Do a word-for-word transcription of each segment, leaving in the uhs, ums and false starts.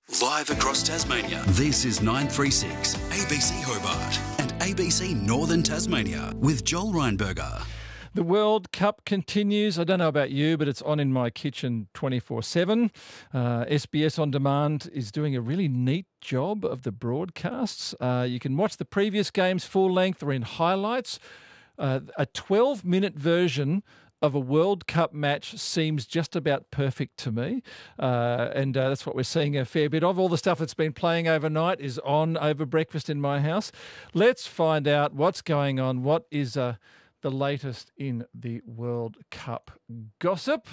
Live across Tasmania, this is nine three six, A B C Hobart and A B C Northern Tasmania with Joel Reinberger. The World Cup continues. I don't know about you, but it's on in my kitchen twenty-four seven. Uh, S B S On Demand is doing a really neat job of the broadcasts. Uh, you can watch the previous games full length or in highlights. Uh, a twelve-minute version of a World Cup match seems just about perfect to me. Uh, and uh, that's what we're seeing a fair bit of. All the stuff that's been playing overnight is on over breakfast in my house. Let's find out what's going on. What is uh, the latest in the World Cup gossip?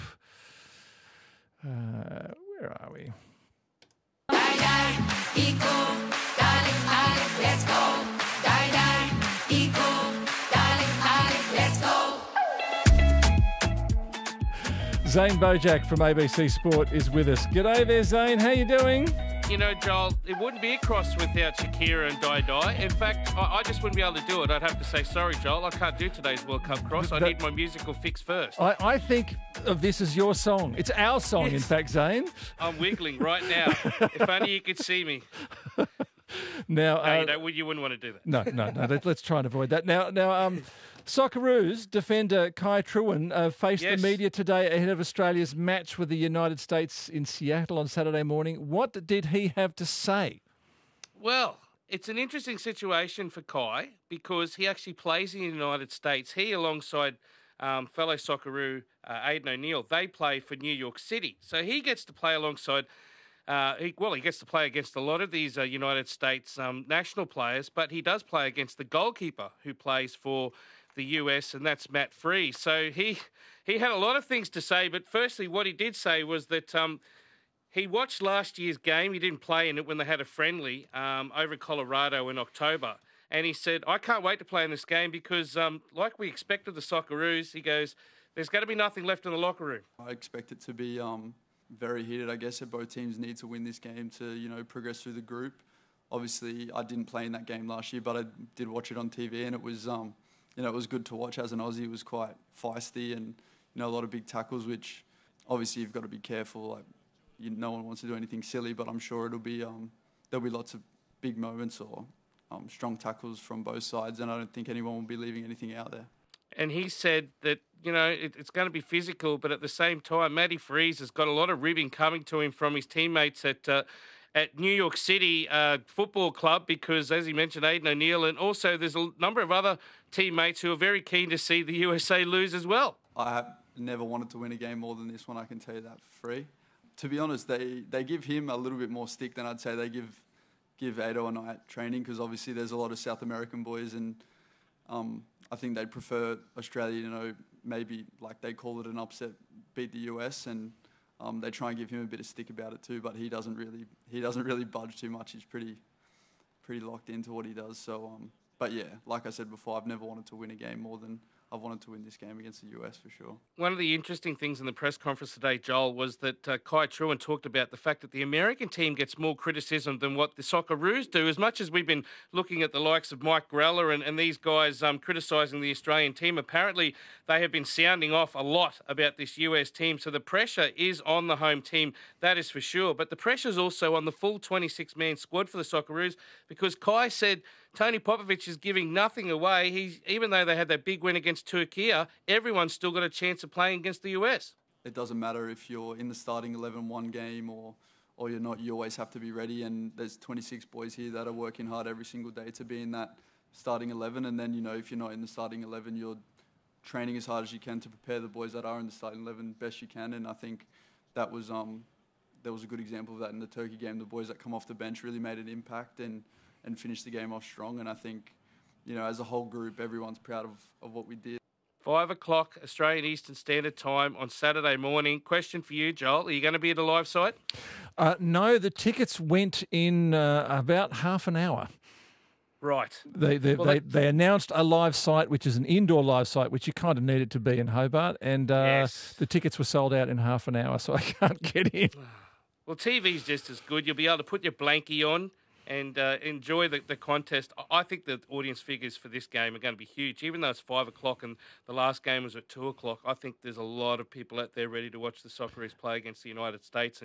Uh, where are we? Die, die, equal, darling, darling, let's go. Die, die, equal, darling, darling, let's go. Zane Bojack from A B C Sport is with us. G'day there, Zane. How you doing? You know, Joel, it wouldn't be a cross without Shakira and Di Di. In fact, I, I just wouldn't be able to do it. I'd have to say, sorry, Joel, I can't do today's World Cup cross. I That- need my musical fix first. I, I think of this as your song. It's our song, in Yes. fact, Zane. I'm wiggling right now. If only you could see me. Now, No, uh, you, don't, you wouldn't want to do that. no, no, no. Let, let's try and avoid that. Now, now, um, Socceroos defender Kai Truan uh, faced Yes. the media today ahead of Australia's match with the United States in Seattle on Saturday morning. What did he have to say? Well, it's an interesting situation for Kai because he actually plays in the United States. He, alongside um, fellow Socceroo uh, Aidan O'Neill, they play for New York City. So he gets to play alongside, uh, he, well, he gets to play against a lot of these uh, United States um, national players, but he does play against the goalkeeper who plays for the U S, and that's Matt Free. So he he had a lot of things to say, but firstly, what he did say was that um, he watched last year's game. He didn't play in it when they had a friendly um, over in Colorado in October. And he said, I can't wait to play in this game because, um, like we expected the Socceroos, he goes, there's going to be nothing left in the locker room. I expect it to be um, very heated. I guess that both teams need to win this game to, you know, progress through the group. Obviously, I didn't play in that game last year, but I did watch it on T V, and it was, um, you know, it was good to watch as an Aussie. It was quite feisty and, you know, a lot of big tackles, which obviously you've got to be careful. Like, you, no one wants to do anything silly, but I'm sure it'll be um, there'll be lots of big moments or um, strong tackles from both sides, and I don't think anyone will be leaving anything out there. And he said that, you know, it, it's going to be physical, but at the same time, Matty Freeze has got a lot of ribbing coming to him from his teammates at uh, at New York City uh, Football Club because, as he mentioned, Aidan O'Neill, and also there's a number of other teammates who are very keen to see the U S A lose as well. I have never wanted to win a game more than this one, I can tell you that for free. To be honest, they, they give him a little bit more stick than I'd say they give give Ado and I at training because obviously there's a lot of South American boys and um, I think they'd prefer Australia, you know, maybe like they call it an upset, beat the U S and um, they try and give him a bit of stick about it too, but he doesn't really he doesn't really budge too much. He's pretty pretty locked into what he does. So, um, but yeah, like I said before, I've never wanted to win a game more than I've wanted to win this game against the U S for sure. One of the interesting things in the press conference today, Joel, was that uh, Kai Truan talked about the fact that the American team gets more criticism than what the Socceroos do. As much as we've been looking at the likes of Mike Grella and, and these guys um, criticising the Australian team, apparently they have been sounding off a lot about this U S team. So the pressure is on the home team, that is for sure. But the pressure is also on the full twenty-six man squad for the Socceroos because Kai said Tony Popovich is giving nothing away. He's, even though they had that big win against Turkey, everyone's still got a chance of playing against the U S. It doesn't matter if you're in the starting eleven one game or or you're not. You always have to be ready. And there's twenty-six boys here that are working hard every single day to be in that starting eleven. And then, you know, if you're not in the starting eleven, you're training as hard as you can to prepare the boys that are in the starting eleven best you can. And I think that was um, there was a good example of that in the Turkey game. The boys that come off the bench really made an impact and, and finished the game off strong. And I think, you know, as a whole group, everyone's proud of, of what we did. Five o'clock Australian Eastern Standard Time on Saturday morning. Question for you, Joel. Are you going to be at the live site? Uh, no, the tickets went in uh, about half an hour. Right. They they, Well, they that- they announced a live site, which is an indoor live site, which you kind of needed to be in Hobart, and uh, Yes. the tickets were sold out in half an hour, so I can't get in. Well, T V's just as good. You'll be able to put your blankie on and uh, enjoy the, the contest. I I think the audience figures for this game are going to be huge. Even though it's five o'clock and the last game was at two o'clock, I think there's a lot of people out there ready to watch the Socceroos play against the United States. And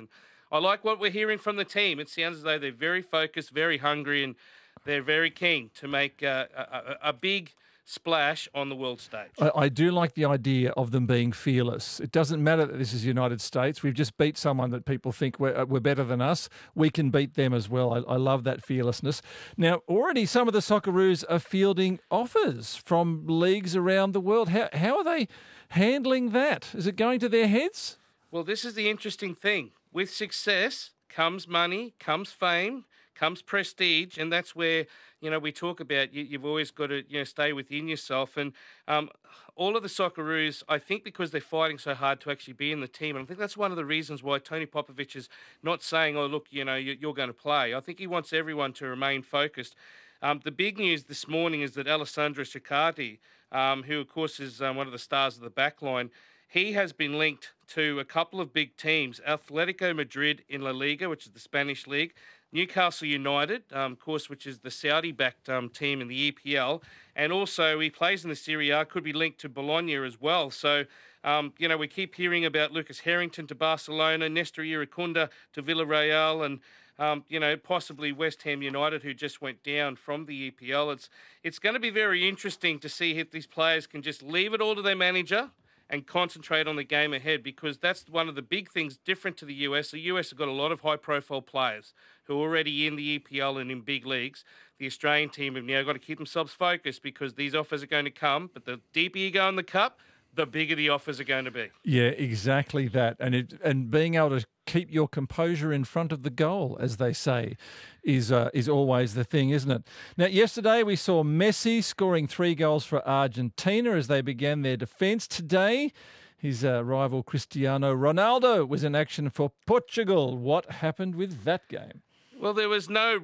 I like what we're hearing from the team. It sounds as though they're very focused, very hungry, and they're very keen to make uh, a, a, a big splash on the world stage. I, I do like the idea of them being fearless. It doesn't matter that this is United States. We've just beat someone that people think we're, we're better than us. We can beat them as well. I, I love that fearlessness. Now, already some of the Socceroos are fielding offers from leagues around the world. How, how are they handling that? Is it going to their heads? Well, this is the interesting thing. With success comes money, comes fame, comes prestige, and that's where, you know, we talk about you, you've always got to, you know, stay within yourself. And um, all of the Socceroos, I think because they're fighting so hard to actually be in the team, and I think that's one of the reasons why Tony Popovich is not saying, oh, look, you know, you, you're going to play. I think he wants everyone to remain focused. Um, the big news this morning is that Alessandro Ciccardi, um, who, of course, is um, one of the stars of the back line, he has been linked to a couple of big teams, Atletico Madrid in La Liga, which is the Spanish league, Newcastle United, um, of course, which is the Saudi-backed um, team in the E P L, and also he plays in the Serie A, could be linked to Bologna as well. So, um, you know, we keep hearing about Lucas Harrington to Barcelona, Nestor Iracunda to Villarreal, and Um, you know, possibly West Ham United, who just went down from the E P L. It's it's going to be very interesting to see if these players can just leave it all to their manager and concentrate on the game ahead, because that's one of the big things different to the U S. The U S have got a lot of high-profile players who are already in the E P L and in big leagues. The Australian team have now got to keep themselves focused because these offers are going to come, but the deeper you go in the cup, the bigger the offers are going to be. Yeah, exactly that. And it, and being able to keep your composure in front of the goal, as they say, is uh, is always the thing, isn't it? Now, yesterday we saw Messi scoring three goals for Argentina as they began their defence. Today, his uh, rival Cristiano Ronaldo was in action for Portugal. What happened with that game? Well, there was no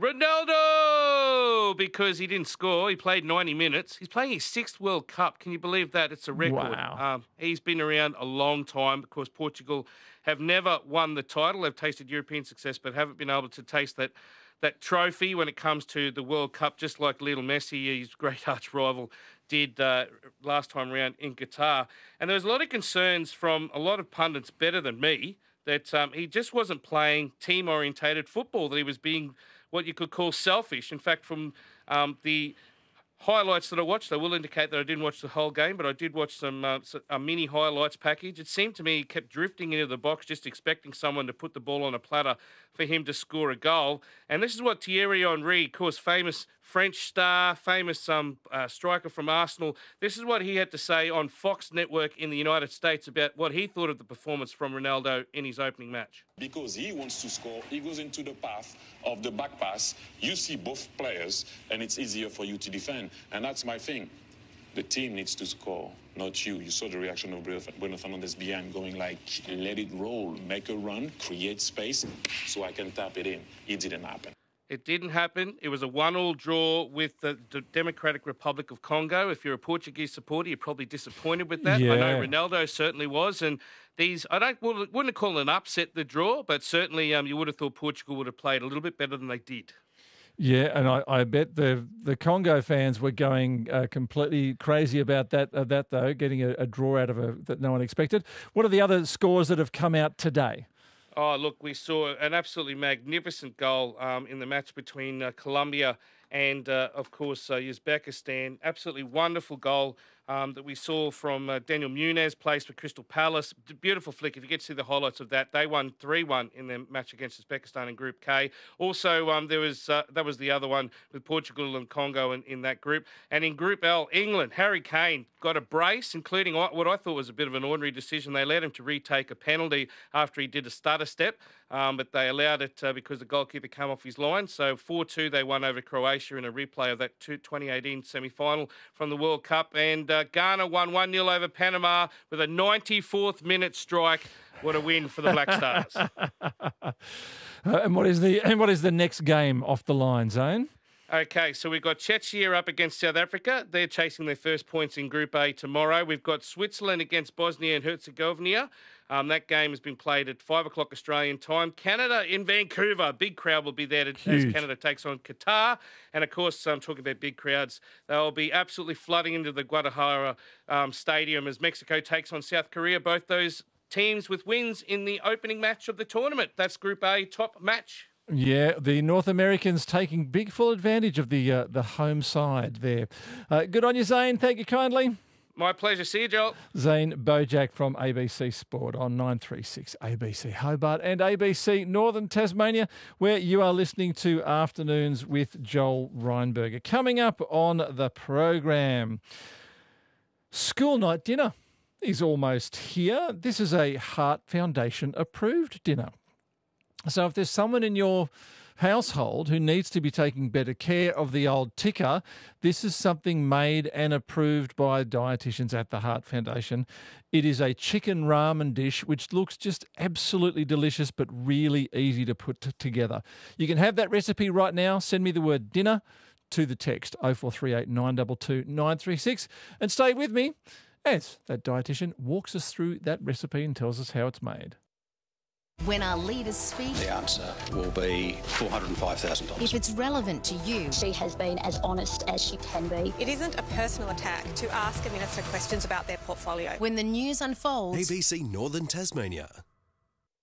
Ronaldo because he didn't score. He played ninety minutes. He's playing his sixth World Cup. Can you believe that? It's a record. Wow. Um, he's been around a long time. Of course, Portugal have never won the title. They've tasted European success, but haven't been able to taste that that trophy when it comes to the World Cup, just like Lionel Messi, his great arch rival, did uh, last time around in Qatar. And there was a lot of concerns from a lot of pundits better than me that um, he just wasn't playing team-orientated football, that he was being what you could call selfish. In fact, from um, the highlights that I watched, I will indicate that I didn't watch the whole game, but I did watch some uh, a mini highlights package. It seemed to me he kept drifting into the box, just expecting someone to put the ball on a platter for him to score a goal. And this is what Thierry Henry, of course, famous French star, famous um, uh, striker from Arsenal, this is what he had to say on Fox Network in the United States about what he thought of the performance from Ronaldo in his opening match. Because he wants to score, he goes into the path of the back pass. You see both players, and it's easier for you to defend. And that's my thing. The team needs to score, not you. You saw the reaction of Bruno Fernandes behind, going like, let it roll, make a run, create space, so I can tap it in. It didn't happen. It didn't happen. It was a one-all draw with the, the Democratic Republic of Congo. If you're a Portuguese supporter, you're probably disappointed with that. Yeah. I know Ronaldo certainly was. And these, I don't wouldn't call it an upset, the draw, but certainly um, you would have thought Portugal would have played a little bit better than they did. Yeah, and I, I bet the the Congo fans were going uh, completely crazy about that. Uh, that though, getting a, a draw out of a that no one expected. What are the other scores that have come out today? Oh, look, we saw an absolutely magnificent goal um, in the match between uh, Colombia and, uh, of course, uh, Uzbekistan. Absolutely wonderful goal um, that we saw from uh, Daniel Munez, placed for Crystal Palace. Beautiful flick. If you get to see the highlights of that, they won three one in their match against Uzbekistan in Group K. Also, um, there was uh, that was the other one with Portugal and Congo in, in that group. And in Group L, England, Harry Kane got a brace, including what I thought was a bit of an ordinary decision. They let him to retake a penalty after he did a stutter step, um, but they allowed it uh, because the goalkeeper came off his line. So four two, they won over Croatia in a replay of that twenty eighteen semi-final from the World Cup. And uh, Ghana won one nil over Panama with a ninety-fourth minute strike. What a win for the Black Stars. uh, and what is the and what is the next game off the line, Zane? Okay, so we've got Czechia up against South Africa. They're chasing their first points in Group A tomorrow. We've got Switzerland against Bosnia and Herzegovina. Um, that game has been played at five o'clock Australian time. Canada in Vancouver. Big crowd will be there to, as Canada takes on Qatar. And, of course, I'm talking about big crowds. They'll be absolutely flooding into the Guadalajara um, Stadium as Mexico takes on South Korea. Both those teams with wins in the opening match of the tournament. That's Group A top match. Yeah, the North Americans taking big full advantage of the uh, the home side there. Uh, good on you, Zane. Thank you kindly. My pleasure. See you, Joel. Zane Bojack from A B C Sport on nine three six A B C Hobart and A B C Northern Tasmania, where you are listening to Afternoons with Joel Reinberger. Coming up on the program, school night dinner is almost here. This is a Heart Foundation approved dinner. So if there's someone in your household who needs to be taking better care of the old ticker, this is something made and approved by dietitians at the Heart Foundation. It is a chicken ramen dish which looks just absolutely delicious but really easy to put t- together. You can have that recipe right now. Send me the word dinner to the text oh four three eight, nine two two, nine three six and stay with me as that dietitian walks us through that recipe and tells us how it's made. When our leaders speak, the answer will be four hundred five thousand dollars. if it's relevant to you, She has been as honest as she can be. It isn't a personal attack to ask a minister questions about their portfolio. when the news A unfolds, B C Northern Tasmania.